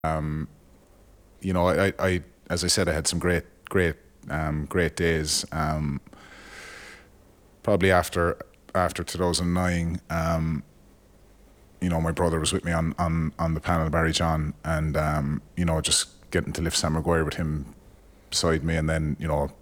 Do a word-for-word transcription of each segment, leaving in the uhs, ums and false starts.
Um, you know, I, I, as I said, I had some great, great, um, great days. Um, probably after after two thousand nine, um, you know, my brother was with me on on, on the panel, Barry John, and um, you know, just getting to lift Sam Maguire with him beside me, and then you know,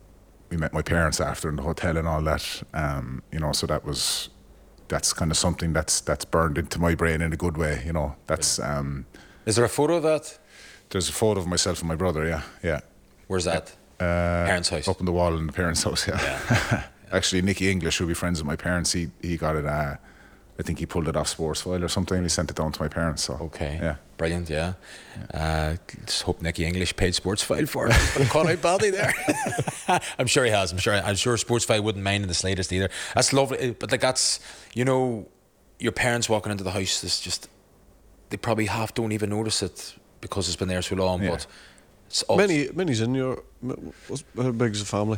we met my parents after in the hotel and all that. Um, you know, so that was that's kind of something that's that's burned into my brain in a good way. You know, that's. Um, Is there a photo of that? There's a photo of myself and my brother. Yeah, yeah. Where's that? Uh, parents' house. Up on the wall in the parents' house. Yeah. Yeah. Actually, Nicky English, who'll be friends with my parents, he he got it. Uh, I think he pulled it off Sportsfile or something. He sent it down to my parents. So okay, yeah, brilliant. Yeah, yeah. Uh, just hope Nicky English paid Sportsfile for it. But caught out badly there. I'm sure he has. I'm sure. I'm sure Sportsfile wouldn't mind in the slightest either. That's lovely. But like that's, you know, your parents walking into the house is just, they probably half don't even notice it because it's been there so long. Yeah. But it's many many's in your. How big is the family?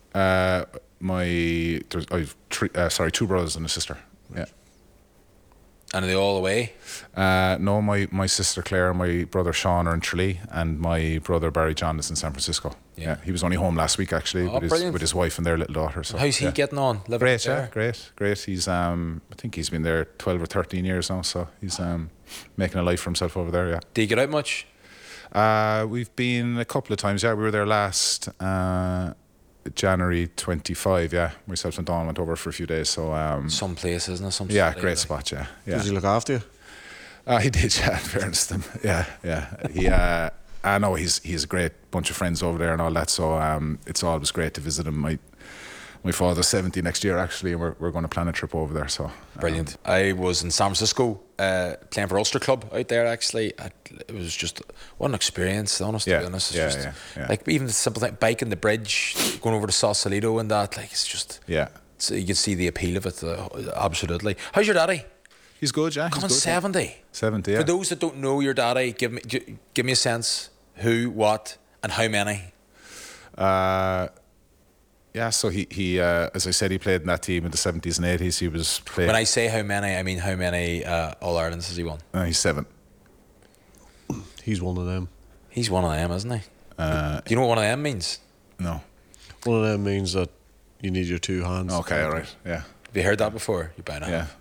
Uh, my there's I've three, uh, sorry, two brothers and a sister. Yeah. And are they all away? Uh, no, my, my sister Claire and my brother Sean are in Tralee, and my brother Barry John is in San Francisco. Yeah, yeah he was only home last week actually oh, with his with his wife and their little daughter. So how's he yeah. getting on? Living great, there? yeah, great, great. He's um, I think he's been there twelve or thirteen years now, so he's um, making a life for himself over there. Yeah. Do you get out much? Uh, we've been a couple of times. Yeah, we were there last uh, January twenty-five. Yeah, myself and Dawn went over for a few days. So um, some place, isn't it? Some yeah, city, great like. spot. Yeah, yeah. Does he look after you? Uh, he did, yeah, in fairness to him. Yeah, yeah. He, uh, I know he's he's a great bunch of friends over there and all that, so um, it's always great to visit him. My my father's seventy next year, actually, and we're, we're going to plan a trip over there. So um, brilliant. I was in San Francisco uh, playing for Ulster Club out there, actually. I, it was just, what an experience, honest yeah, to be honest. It's yeah, just, yeah, yeah. like, even the simple thing, biking the bridge, going over to Sausalito and that, like, it's just, yeah. So you can see the appeal of it, uh, absolutely. How's your daddy? He's good, yeah. Coming he's good, seventy. Yeah. seventy, yeah. For those that don't know your daddy, give me give me a sense who, what, and how many. Uh, yeah. So he he uh, as I said, he played in that team in the seventies and eighties. He was playing. When I say how many, I mean how many uh, All Irelands has he won? Uh, he's seven. He's one of them. He's one of them, isn't he? Uh, Do you know what one of them means? No. One of them means that you need your two hands. Okay, all right. Yeah. Have you heard that before? You better. Yeah.